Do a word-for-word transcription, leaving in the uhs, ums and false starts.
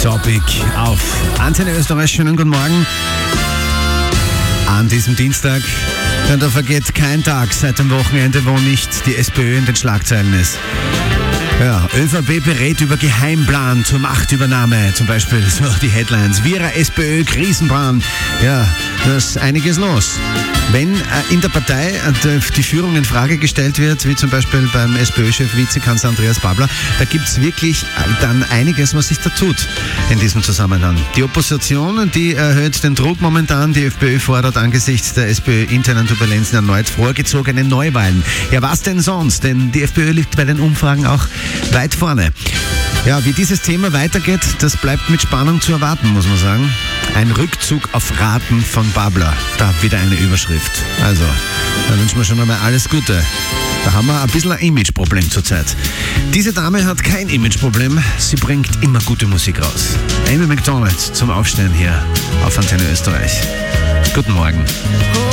Topic auf Antenne Österreich. Schönen guten Morgen an diesem Dienstag. Und da vergeht kein Tag seit dem Wochenende, wo nicht die SPÖ in den Schlagzeilen ist. Ja, ÖVP berät über Geheimplan zur Machtübernahme. Zum Beispiel so die Headlines. Wierer SPÖ Krisenplan. Ja, da ist einiges los. Wenn äh, in der Partei äh, die Führung in Frage gestellt wird, wie zum Beispiel beim SPÖ-Chef Vizekanzler Andreas Babler, da gibt es wirklich äh, dann einiges, was sich da tut in diesem Zusammenhang. Die Opposition, die erhöht den Druck momentan. Die FPÖ fordert angesichts der SPÖ-internen Turbulenzen erneut vorgezogene Neuwahlen. Ja, was denn sonst? Denn die FPÖ liegt bei den Umfragen auch weit vorne. Ja, wie dieses Thema weitergeht, das bleibt mit Spannung zu erwarten, muss man sagen. Ein Rückzug auf Raten von Babler. Da wieder eine Überschrift. Also, da wünschen wir schon einmal alles Gute. Da haben wir ein bisschen ein Imageproblem zurzeit. Diese Dame hat kein Imageproblem. Sie bringt immer gute Musik raus. Amy Macdonald zum Aufstehen hier auf Antenne Österreich. Guten Morgen.